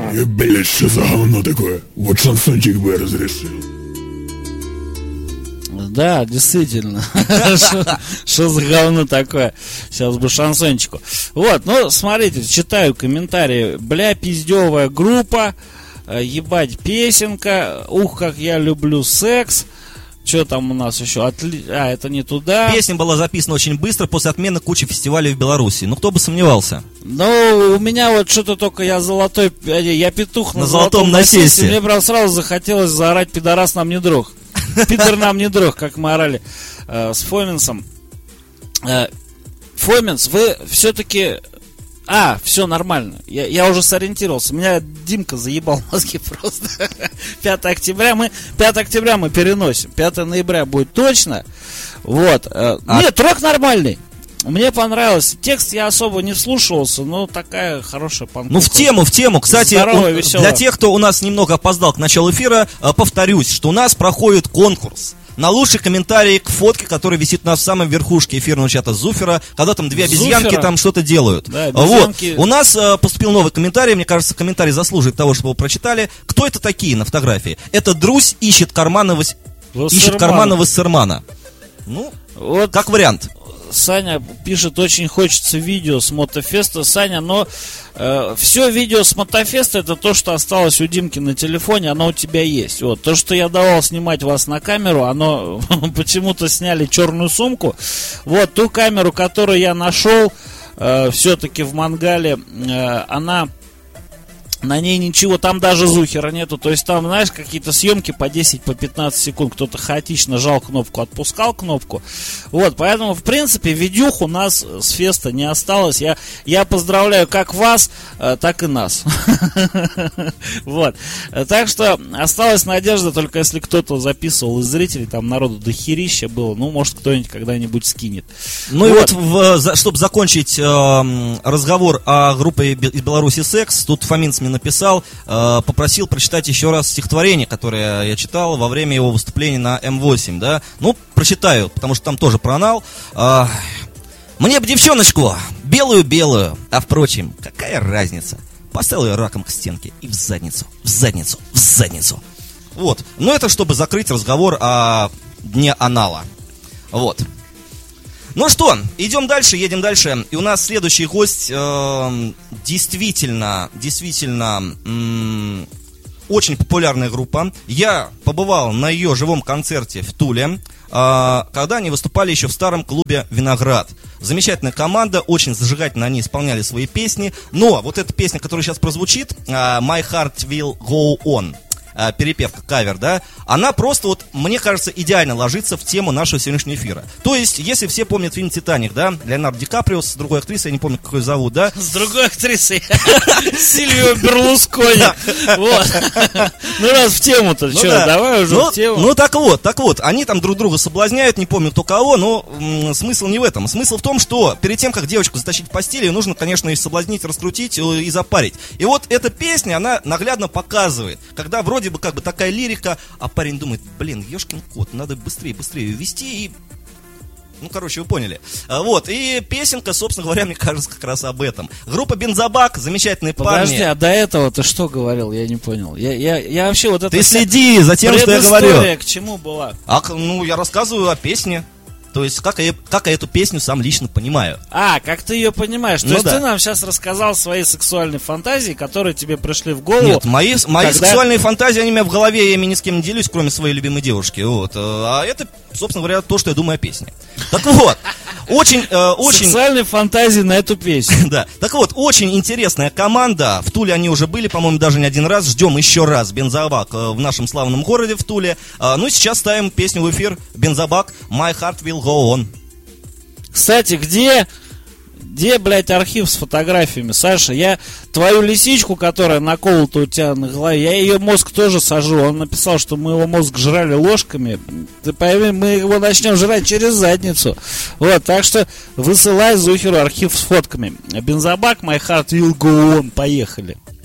Блять, что за говно такое? Вот шансончик бы я разрешил. Да, действительно. Что за говно такое? Сейчас бы шансончику. Вот, ну, смотрите, читаю комментарии. Бля, пиздевая группа. Ебать, песенка. Ух, как я люблю секс. Что там у нас еще? Это не туда. Песня была записана очень быстро после отмены кучи фестивалей в Беларуси. Ну, кто бы сомневался. Ну, у меня вот что-то только я золотой... Я петух на золотом насесте. Мне прям сразу захотелось заорать: пидорас нам не друг. Пидор нам не друг, как мы орали с Фоменсом. Фоменс, вы все-таки... все нормально. Я уже сориентировался. Меня Димка заебал мозги просто. 5 октября мы переносим. 5 ноября будет точно. Вот. Нет, трек нормальный. Мне понравился. Текст я особо не вслушивался, но такая хорошая панкуха. Ну, в тему. Кстати, для тех, кто у нас немного опоздал к началу эфира, повторюсь, что у нас проходит конкурс на лучший комментарий к фотке, который висит у нас в самой верхушке эфирного чата Зуфера, когда там две обезьянки там что-то делают. Да, вот. У нас поступил новый комментарий, мне кажется, комментарий заслуживает того, чтобы его прочитали. Кто это такие на фотографии? Это Друзь ищет карманы Вассермана. Ну, вот как вариант. Саня пишет: очень хочется видео с Мотофеста. Саня, но все видео с Мотофеста — это то, что осталось у Димки на телефоне, оно у тебя есть. Вот. То, что я давал снимать вас на камеру, оно почему-то сняли черную сумку. Вот ту камеру, которую я нашел все-таки в Мангале, на ней ничего, там даже зухера нету. То есть там, знаешь, какие-то съемки по 10, по 15 секунд. Кто-то хаотично жал кнопку, отпускал кнопку. Вот, поэтому, в принципе, видюх у нас с феста не осталось. Я поздравляю как вас, так и нас. Вот. Так что осталась надежда, только если кто-то записывал из зрителей, там народу дохерища было. Ну, может, кто-нибудь когда-нибудь скинет. Ну и вот, чтобы закончить разговор о группе из Беларуси «Секс», тут Фоминс мне написал, попросил прочитать еще раз стихотворение, которое я читал во время его выступления на М8, да. Ну, прочитаю, потому что там тоже про анал. Мне бы девчоночку, белую-белую, а впрочем, какая разница? Поставил ее раком к стенке и в задницу. Вот. Ну, это чтобы закрыть разговор о дне анала. Вот. Ну что, едем дальше. И у нас следующий гость действительно очень популярная группа. Я побывал на ее живом концерте в Туле, когда они выступали еще в старом клубе «Виноград». Замечательная команда, очень зажигательно они исполняли свои песни. Но вот эта песня, которая сейчас прозвучит, «My Heart Will Go On», перепевка, кавер, да, она просто вот, мне кажется, идеально ложится в тему нашего сегодняшнего эфира. То есть, если все помнят фильм «Титаник», да, Леонардо Ди Каприо с другой актрисой, я не помню, как ее зовут, да? С другой актрисой, Сильвио Берлускони. Вот. Ну, раз в тему-то, что, давай уже в тему. Ну, так вот, они там друг друга соблазняют, не помню кто кого, но смысл не в этом. Смысл в том, что перед тем, как девочку затащить в постель, ее нужно, конечно, ее соблазнить, раскрутить и запарить. И вот эта песня, она наглядно показывает, когда вроде бы как бы такая лирика, а парень думает: блин, ёшкин кот, надо быстрее ее вести и... Ну, короче, вы поняли. Вот, и песенка, собственно говоря, мне кажется, как раз об этом. Группа «Бензобак», замечательные парни. Подожди, а до этого ты что говорил? Я не понял. Я вообще вот это... Ты следи за тем, что я говорю. Предыстория к чему была? Ну, я рассказываю о песне. То есть, как я эту песню сам лично понимаю. Как ты ее понимаешь? То есть, ты нам сейчас рассказал свои сексуальные фантазии, которые тебе пришли в голову. Нет, мои сексуальные фантазии, они у меня в голове, я ими ни с кем не делюсь, кроме своей любимой девушки. Вот. А это, собственно говоря, то, что я думаю о песне. Так вот, очень... Сексуальные фантазии на эту песню. Да. Так вот, очень интересная команда. В Туле они уже были, по-моему, даже не один раз. Ждем еще раз «Бензобак» в нашем славном городе в Туле. Ну и сейчас ставим песню в эфир. «Бензобак», «My Heart Will Go On». Кстати, где, блядь, архив с фотографиями? Саша, я твою лисичку, которая наколота у тебя на голове, я ее мозг тоже сожру. Он написал, что мы его мозг жрали ложками. Ты пойми, мы его начнем жрать через задницу. Вот, так что высылай Зухеру архив с фотками. «Бензобак», «My Heart Will Go On». Поехали.